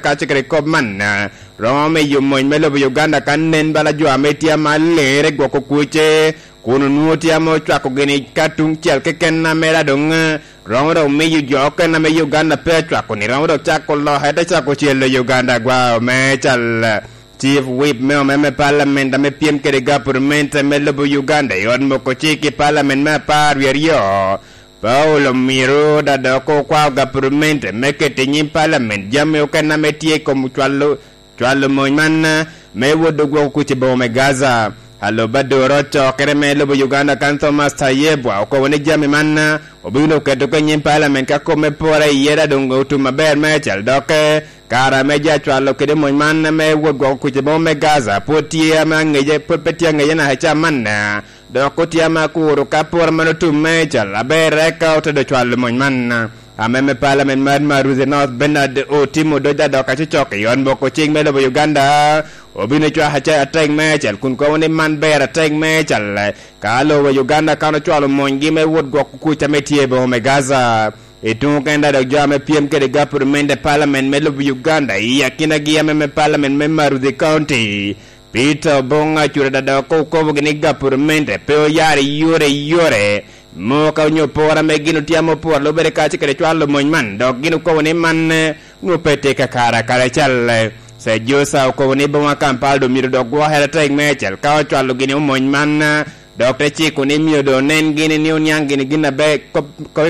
kachikre kobman rome yumoy melo Uganda kanen bala jo ametia malere gwako kuche kuno nuoti amo chwako gini katung chiel keken na mera dong rongro meyu joke na me Uganda pe chwako ni rongro chako lo heta chako chielo Uganda gwa mechal Chief Whip me parliament me piem kere government me lobo Uganda yon moko chiki parliament me par yerio Paulo Miro da doko kwa government me ketinyi parliament jame okana me tie komu chwalo moyman me wodo gwo kuchi bo me Gaza Halo bado rocho kere me lobo Uganda kan Thomas Tayebwa ko woni jame man obino keto kenyi parliament ka ko me pore yera dongo tu maber me chal doke Kara meja chwalo kede moyman me wogo kuchebo me Gaza potia mangeje petia ngeje na hacha manna do kotia makuru kapor manotu meja labere ka oto do chwalo moyman ameme parliament man maruze North Bernard Otimo doja do kachichoke yon boko ching me lobo Uganda obino chwa hacha ateng meja kun ko woni man bera ateng meja kalo wo Uganda kana chwalo mongi me wogo kucha metie bo me Gaza Itu kenda da jame PM ke de government de parliament me lobu Uganda iya kina gia me parliament me Maruthi County Peter Bonga chure da ko gini government pe yari yore mo ka nyo pora me gino tiamo por lo bere ka chike chwalo monman do gino ko ne man no pete ka kara chal se josa ko ne bonga kampal do miro do gwa hera tag me chal ka chwalo gini monman Dr. Chiku ni mio do nen gini ni onyang gini gina be ko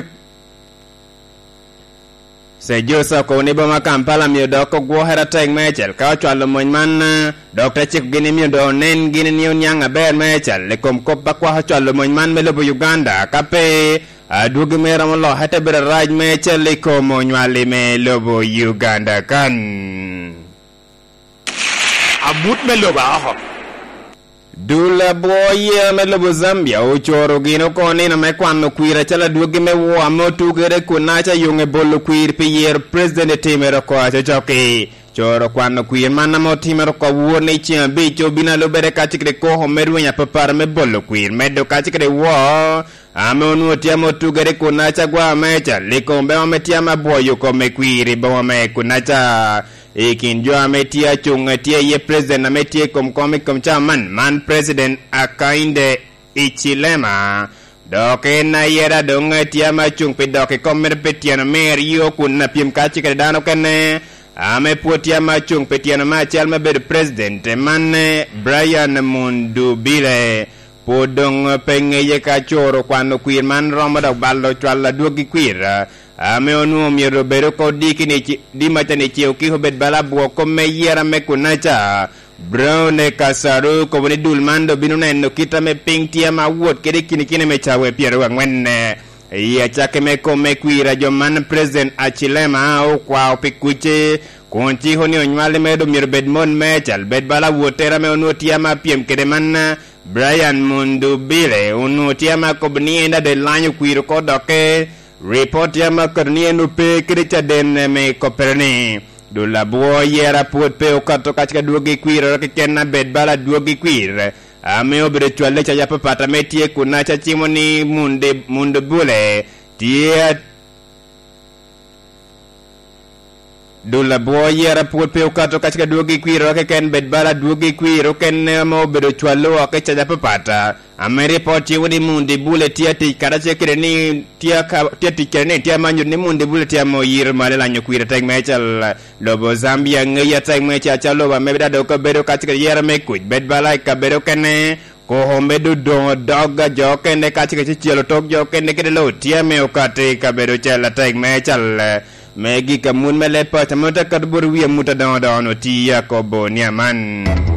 Se Josa ko ni bama Kampala mi do ko go hera teng mechel ka chwalo monman Dr. Chiku gini mi do nen gini ni onyanga ber mechel le kom ko bakwa chwalo monman me lobo Uganda kape adugi mera mo lo hata ber raj mechel le ko monywale me lobo Uganda kan abut me lobo aho Dula boye me lobo Zambia uchoro gino kone na mekwano kuira chala dugi me wa motu gere kunacha yunge bolo kuir piyer president timero ko acha choki choro kwano kuir mana mo timero ko wone chia bicho bina lo bere kachikre ko homeru nya papar me bolo kuir medo kachikre wo ame onu tia motu gere kunacha gwa mecha likombe o metia maboyo ko me kuiri bo me kunacha Ikin jo ametia chunga tia ye president ametia kom chairman man president Akainde Ichilema doke na yera donga tia ma chung pe doke kommer petiano merio kunna piem kachi kadano kene ame putia ma chung petiano ma chalma be president man Brian Mundubile podong penge ye kachoro kwano kuir man roma da ballo chwala duogi kuir ame onu miero bero ko dikini di matane cheo ki hobet bala buo ko meyera me kunacha brown e kasaru ko woni dulmando binuna no kita me pingtia ma wot kede kini me chawe piero angwen ya chake me ko me kuira jo man president Achilema o kwa opikuche konti honi onywale me do miero bedmon me chal bed bala wotera me onu tiama piem kede man Brian Mundubile onu tiama ko bnienda de lanyo kuiro ko doke Report ya makarni enu pe kiricha den me koperni Dula buo yera puot pe okato kachika duogi kwir Rake kena bed bala duogi kwir Ame obere chwale cha ya papata me tie kunacha chimo ni munde bule Tie Dula buo yera puot pe okato kachika duogi kwir Rake ken bed bala duogi kwir Roken ame obere chwale wake cha ya papata Ame report ye woni munde bule tia ti karache kireni tia ti kireni tia manyu ni munde bule tia mo yir male la nyokwira tag mechal lobo Zambia ngeya tag mecha chalo ba mebda do ko bedo kachika yera me kuj bed balai ka bedo kene ko hombe do dogga jokende kachika chielo tok jokende kede lo tia me okate ka bedo chala tag mechal megi kamun mele pa tamota kadbur wi muta don tia ko bo niaman